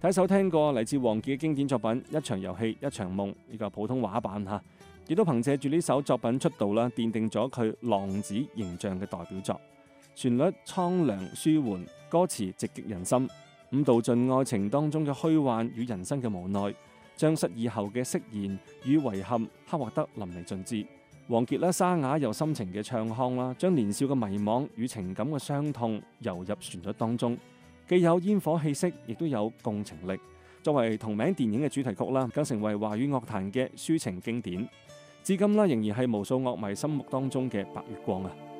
第一首聽過嚟自王傑嘅經典作品《一場遊戲一場夢》，呢個普通話版嚇，亦都憑藉住呢首作品出道啦，奠定咗佢浪子形象嘅代表作。旋律蒼涼舒緩，歌詞直擊人心，道盡愛情當中嘅虛幻與人生嘅無奈，將失意後嘅釋然與遺憾刻畫得淋漓盡致。王傑啦沙啞又深情嘅唱腔啦，將年少嘅迷惘與情感嘅傷痛揉入旋律當中，既有煙火氣息，亦都有共情力。作為同名電影嘅主題曲啦，更成為華語樂壇嘅抒情經典，至今啦仍然係無數樂迷心目當中嘅白月光啊！